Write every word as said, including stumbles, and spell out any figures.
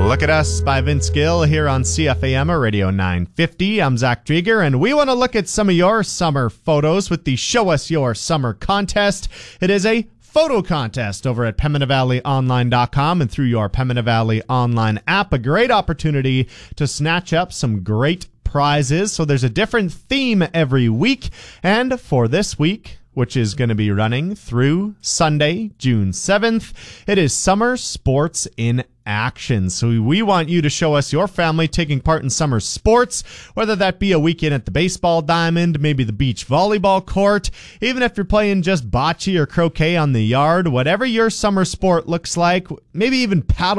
Look at Us by Vince Gill here on C F A M or Radio nine fifty. I'm Zach Drieger, and we want to look at some of your summer photos with the Show Us Your Summer contest. It is a photo contest over at Pembina Valley Online dot com and through your Pembina Valley Online app. A great opportunity to snatch up some great prizes. So there's a different theme every week, and for this week, which is going to be running through Sunday, June seventh, it is Summer Sports in Action. So we want you to show us your family taking part in summer sports, whether that be a weekend at the baseball diamond, maybe the beach volleyball court, even if you're playing just bocce or croquet on the yard, whatever your summer sport looks like, maybe even paddle